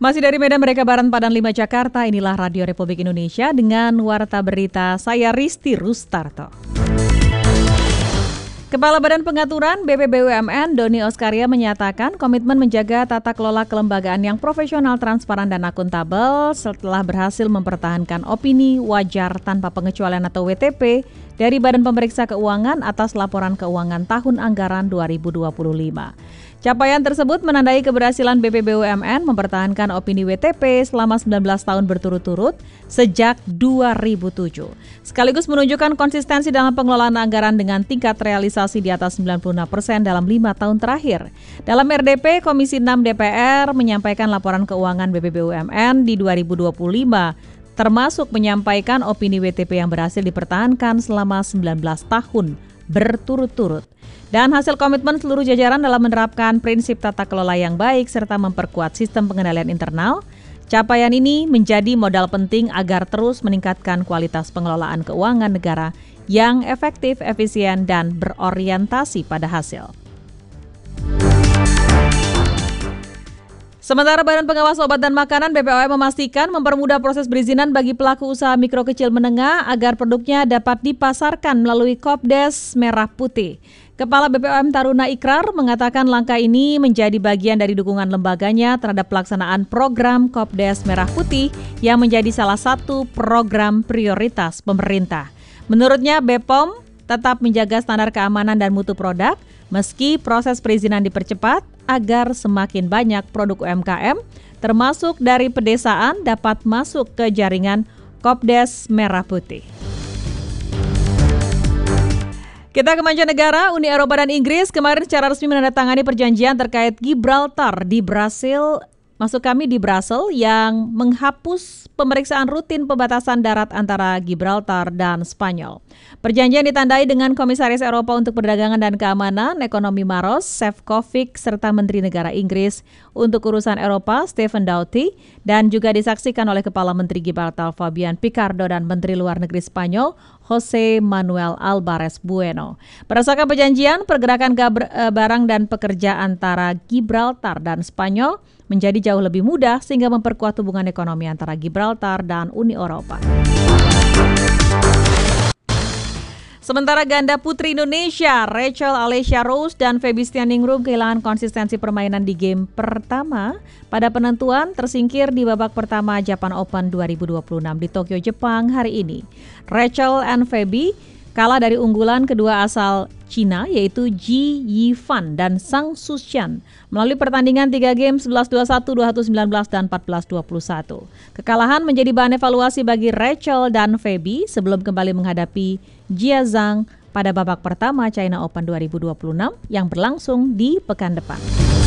Masih dari Medan Merdeka Barat Padang 5 Jakarta, inilah Radio Republik Indonesia dengan Warta Berita saya Risti Rustarto. Kepala Badan Pengaturan BPBUMN Doni Oskaria menyatakan komitmen menjaga tata kelola kelembagaan yang profesional, transparan, dan akuntabel setelah berhasil mempertahankan opini wajar tanpa pengecualian atau WTP dari Badan Pemeriksa Keuangan atas laporan keuangan tahun anggaran 2025. Capaian tersebut menandai keberhasilan BPBUMN mempertahankan opini WTP selama 19 tahun berturut-turut sejak 2007. Sekaligus menunjukkan konsistensi dalam pengelolaan anggaran dengan tingkat realisasi di atas 96% dalam 5 tahun terakhir. Dalam RDP, Komisi 6 DPR menyampaikan laporan keuangan BPBUMN di 2025, termasuk menyampaikan opini WTP yang berhasil dipertahankan selama 19 tahun berturut-turut. Dan hasil komitmen seluruh jajaran dalam menerapkan prinsip tata kelola yang baik serta memperkuat sistem pengendalian internal, capaian ini menjadi modal penting agar terus meningkatkan kualitas pengelolaan keuangan negara yang efektif, efisien, dan berorientasi pada hasil. Sementara Badan Pengawas Obat dan Makanan BPOM memastikan mempermudah proses perizinan bagi pelaku usaha mikro kecil menengah agar produknya dapat dipasarkan melalui Kopdes Merah Putih. Kepala BPOM Taruna Ikrar mengatakan langkah ini menjadi bagian dari dukungan lembaganya terhadap pelaksanaan program Kopdes Merah Putih yang menjadi salah satu program prioritas pemerintah. Menurutnya BPOM tetap menjaga standar keamanan dan mutu produk meski proses perizinan dipercepat agar semakin banyak produk UMKM termasuk dari pedesaan dapat masuk ke jaringan Kopdes Merah Putih. Kita ke mancanegara. Uni Eropa dan Inggris kemarin secara resmi menandatangani perjanjian terkait Gibraltar di Brasil, yang menghapus pemeriksaan rutin pembatasan darat antara Gibraltar dan Spanyol. Perjanjian ditandai dengan Komisaris Eropa untuk Perdagangan dan Keamanan Ekonomi Maros Sefcovic serta Menteri Negara Inggris untuk urusan Eropa Stephen Doughty dan juga disaksikan oleh Kepala Menteri Gibraltar Fabian Picardo dan Menteri Luar Negeri Spanyol Jose Manuel Alvarez Bueno. Berdasarkan perjanjian, pergerakan barang dan pekerja antara Gibraltar dan Spanyol menjadi jauh lebih mudah sehingga memperkuat hubungan ekonomi antara Gibraltar dan Uni Eropa. Sementara ganda putri Indonesia, Rachel Alessia Rose dan Feby Stianingrum kehilangan konsistensi permainan di game pertama pada penentuan tersingkir di babak pertama Japan Open 2026 di Tokyo, Jepang hari ini. Rachel and Feby kalah dari unggulan kedua asal Cina yaitu Ji Yifan dan Sang Sushan melalui pertandingan 3 game 11-21, 21-19 dan 14-21. Kekalahan menjadi bahan evaluasi bagi Rachel dan Feby sebelum kembali menghadapi Jia Zhang pada babak pertama China Open 2026 yang berlangsung di pekan depan.